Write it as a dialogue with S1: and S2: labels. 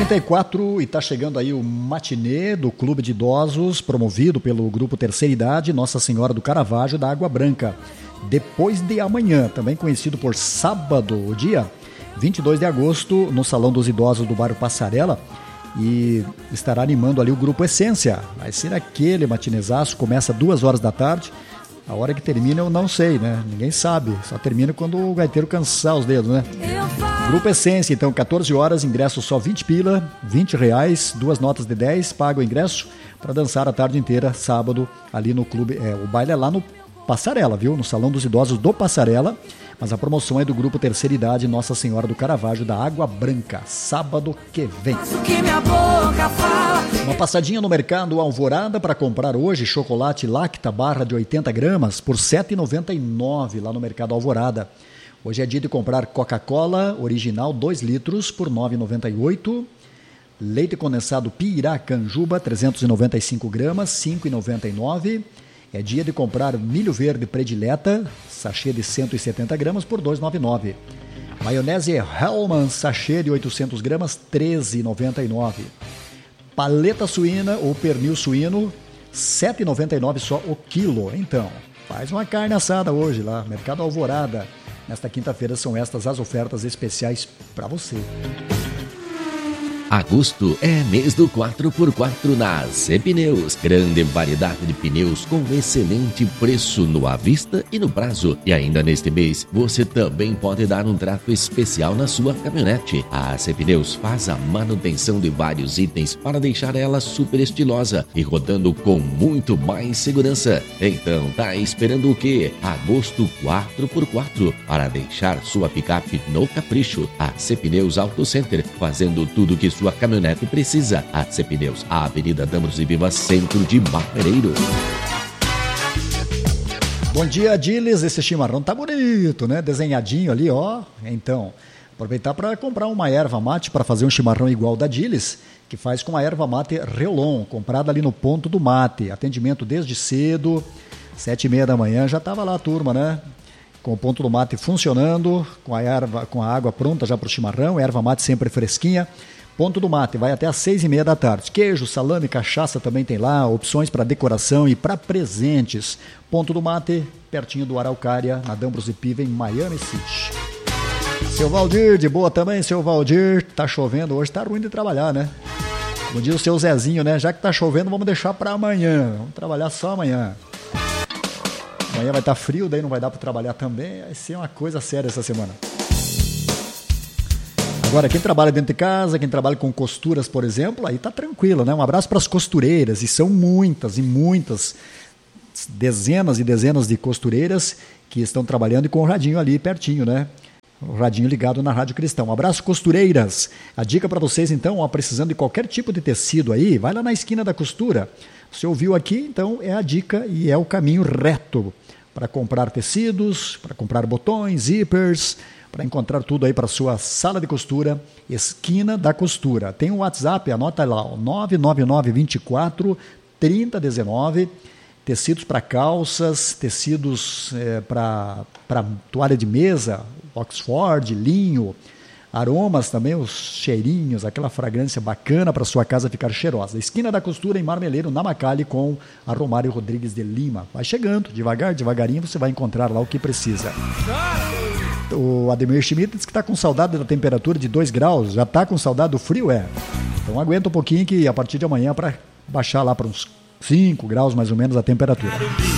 S1: 9h34 e está chegando aí o matinê do Clube de Idosos, promovido pelo Grupo Terceira Idade Nossa Senhora do Caravaggio da Água Branca. Depois de amanhã, também conhecido por sábado, o dia 22 de agosto, no Salão dos Idosos do bairro Passarela, e estará animando ali o Grupo Essência. Vai ser aquele matinezaço, começa 2 horas da tarde. A hora que termina eu não sei, né? Ninguém sabe, só termina quando o gaiteiro cansar os dedos, né? Grupo Essência, então, 14 horas, ingresso só 20 pila, R$20, 2 notas de 10, paga o ingresso para dançar a tarde inteira, sábado, ali no clube. O baile é lá no Passarela, viu? No Salão dos Idosos do Passarela, mas a promoção é do Grupo Terceira Idade Nossa Senhora do Caravaggio da Água Branca, sábado que vem. Uma passadinha no mercado Alvorada para comprar hoje chocolate Lacta barra de 80 gramas por R$ 7,99 lá no mercado Alvorada. Hoje é dia de comprar Coca-Cola original 2 litros por R$ 9,98. Leite condensado Piracanjuba 395 gramas, R$ 5,99. É dia de comprar milho verde predileta, sachê de 170 gramas por R$ 2,99. Maionese Hellmann, sachê de 800 gramas, R$ 13,99. Paleta suína ou pernil suíno, R$ 7,99 só o quilo. Então, faz uma carne assada hoje lá, Mercado Alvorada. Nesta quinta-feira são estas as ofertas especiais para você.
S2: Agosto é mês do 4x4 na Zé Pneus. Grande variedade de pneus com excelente preço no à vista e no prazo. E ainda neste mês, você também pode dar um trato especial na sua caminhonete. A Zé Pneus faz a manutenção de vários itens para deixar ela super estilosa e rodando com muito mais segurança. Então, tá esperando o quê? Agosto 4x4 para deixar sua picape no capricho. A Zé Pneus Auto Center, fazendo tudo que sua caminhonete precisa. A C Pneus, a Avenida Damos e Viva, centro de Barreiro.
S1: Bom dia, Diles. Esse chimarrão tá bonito, né? Desenhadinho ali, ó. Então, aproveitar para comprar uma erva mate para fazer um chimarrão igual da Diles, que faz com a erva mate Reolon, comprada ali no ponto do mate. Atendimento desde cedo, 7h30 da manhã, já tava lá a turma, né? Com o ponto do mate funcionando, com a água pronta já para o chimarrão, erva mate sempre fresquinha. Ponto do Mate, vai até às 6h30 da tarde. Queijo, salame, cachaça também tem lá, opções para decoração e para presentes. Ponto do Mate, pertinho do Araucária, na Dambros e Piva, em Miami City. Seu Valdir, de boa também, seu Valdir. Tá chovendo hoje, tá ruim de trabalhar, né? Como diz o seu Zezinho, né? Já que tá chovendo, vamos deixar para amanhã. Vamos trabalhar só amanhã. Amanhã vai estar frio, daí não vai dar para trabalhar também. Vai ser uma coisa séria essa semana. Agora, quem trabalha dentro de casa, quem trabalha com costuras, por exemplo, aí tá tranquilo, né? Um abraço para as costureiras, e são muitas e muitas, dezenas e dezenas de costureiras que estão trabalhando e com o radinho ali pertinho, né? O radinho ligado na Rádio Cristão. Um abraço, costureiras. A dica para vocês, então, ó, precisando de qualquer tipo de tecido aí, vai lá na esquina da costura. Você ouviu aqui, então é a dica e é o caminho reto para comprar tecidos, para comprar botões, zippers, para encontrar tudo aí para sua sala de costura, esquina da costura. Tem um WhatsApp, anota lá, 99924-3019, tecidos para calças, tecidos para toalha de mesa, Oxford, linho, aromas também, os cheirinhos, aquela fragrância bacana para sua casa ficar cheirosa. Esquina da costura em Marmeleiro, na Macalli, com a Romário Rodrigues de Lima. Vai chegando, devagarinho você vai encontrar lá o que precisa. O Ademir Schmidt diz que está com saudade da temperatura de 2 graus, já está com saudade do frio, Então aguenta um pouquinho que a partir de amanhã para baixar lá para uns 5 graus mais ou menos a temperatura.